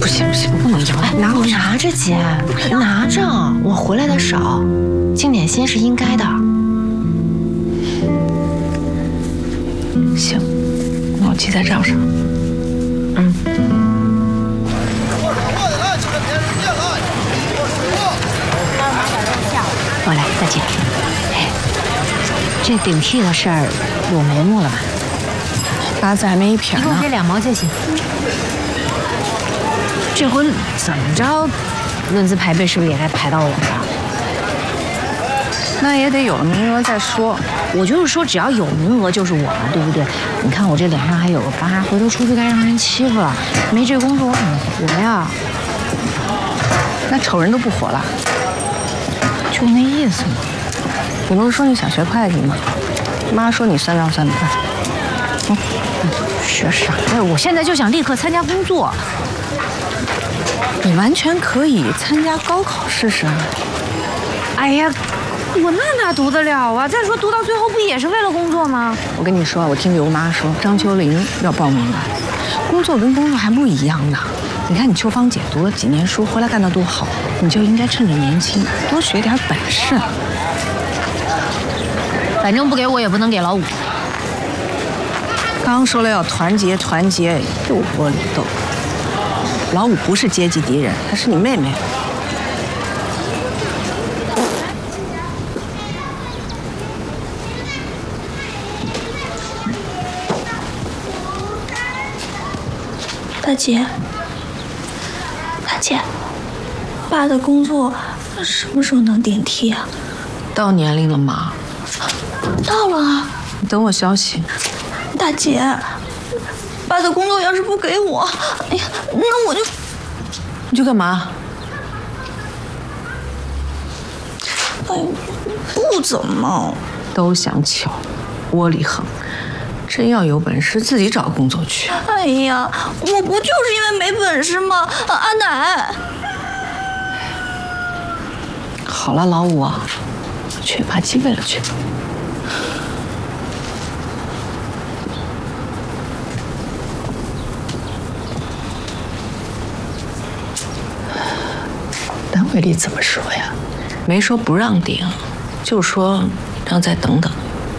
不行不行，不能要，拿我拿着姐，拿着，我回来的少，尽点心是应该的。 行，那我记在账上。嗯。 我来，大姐。哎，这顶替的事儿有眉目了吧？ 八字还没一撇呢。 一共给2毛就行。这回怎么着，论资排辈是不是也该排到我这儿？ 那也得有了名额再说。 我就是说，只要有名额就是我嘛，对不对？你看我这脸上还有个疤，回头出去该让人欺负了。没这工作我怎么活呀？ 那丑人都不活了， 就那意思嘛。 你不是说你想学会计吗？妈说你算账算得快。 学啥呀？我现在就想立刻参加工作。 你完全可以参加高考试试啊！ 哎呀，我哪读得了啊？再说读到最后不也是为了工作吗？ 我跟你说，我听刘妈说，张秋玲要报名了。工作跟工作还不一样呢。你看你秋芳姐读了几年书，回来干得多好，你就应该趁着年轻多学点本事。 反正不给我也不能给老五。 刚说了要团结团结，又窝里斗。老五不是阶级敌人，她是你妹妹。 大姐，大姐，爸的工作什么时候能顶替啊？ 到年龄了吗？ 到了啊。 你等我消息。 大姐，爸的工作要是不给我，哎呀，那我就…… 你去干嘛？ 哎，不怎么。 都想巧，窝里横。真要有本事，自己找工作去。 哎呀，我不就是因为没本事吗？阿奶。 好了，老五，去把鸡喂了去。单位里怎么说呀？没说不让顶，就说让再等等。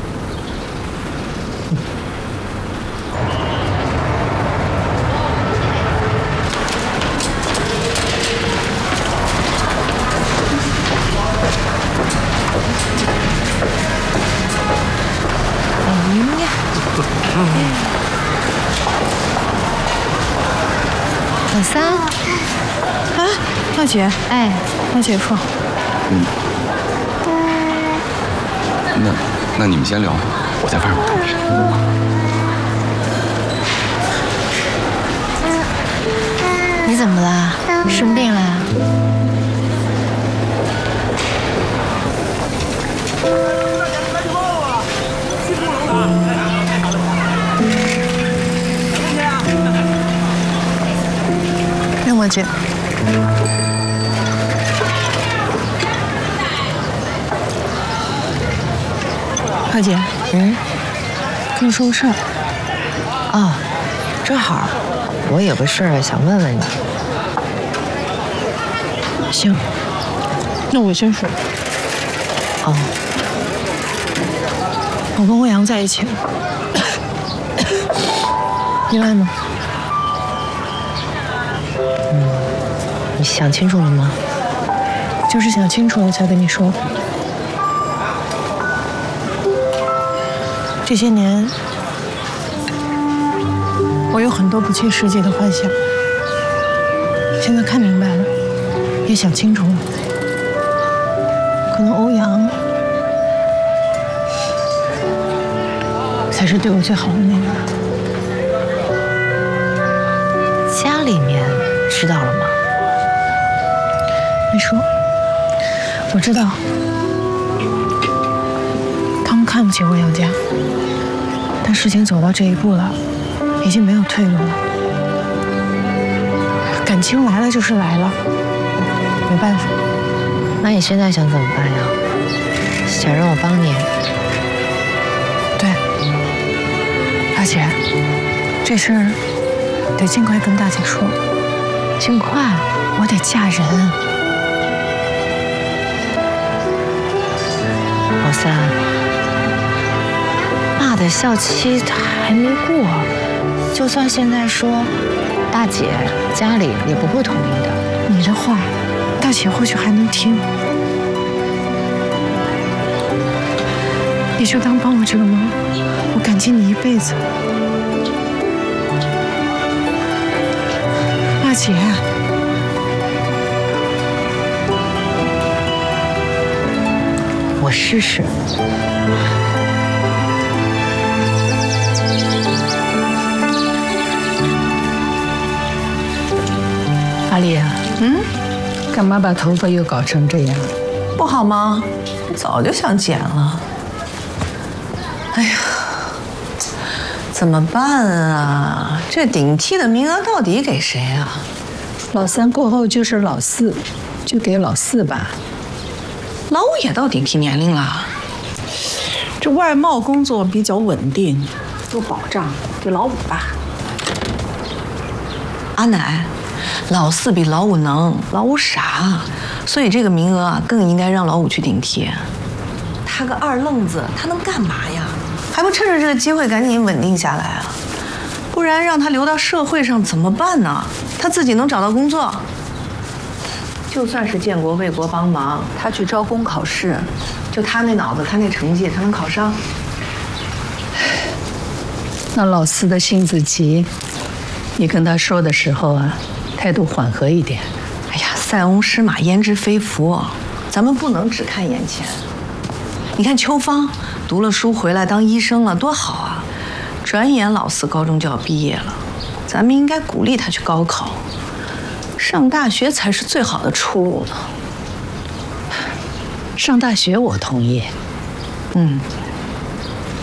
老三， 啊，大姐， 哎， 大姐夫。 那你们先聊，我在外面等你。你怎么了？生病了？ 让我姐。二姐，跟你说个事儿。 哦，正好，我有个事儿想问问你。 行，那我先说。 哦， 我跟欧阳在一起了，意外吗？ 你想清楚了吗？ 就是想清楚了才跟你说。这些年，我有很多不切实际的幻想，现在看明白了，也想清楚了。可能欧阳才是对我最好的那个。 家里面知道了吗？ 没说。我知道，他们看不起欧阳家。但事情走到这一步了，已经没有退路了。感情来了就是来了，没办法。 那你现在想怎么办呀？想让我帮你？ 对，而且这事儿得尽快跟大姐说， 尽快，我得嫁人。 老三，爸的校期还没过，就算现在说，大姐家里也不会同意的。 你的话，大姐或许还能听。你就当帮我这个忙，我感激你一辈子。大姐， 我试试。 阿丽啊，干嘛把头发又搞成这样？ 不好吗？我早就想剪了。哎呀，怎么办啊？这顶替的名额到底给谁啊？ 老三过后就是老四，就给老四吧。 老五也到顶替年龄了。 这外贸工作比较稳定，有保障，给老五吧。 阿奶，老四比老五能，老五傻，所以这个名额啊更应该让老五去顶替。他个二愣子，他能干嘛呀？还不趁着这个机会赶紧稳定下来啊！不然让他留到社会上怎么办呢？他自己能找到工作？就算是建国为国帮忙，他去招工考试，就他那脑子，他那成绩，他能考上？ 那老四的性子急，你跟他说的时候啊，态度缓和一点。 哎呀，塞翁失马焉知非福，咱们不能只看眼前。你看秋芳读了书回来当医生了，多好啊！转眼老四高中就要毕业了，咱们应该鼓励他去高考，上大学才是最好的出路呢。 上大学我同意。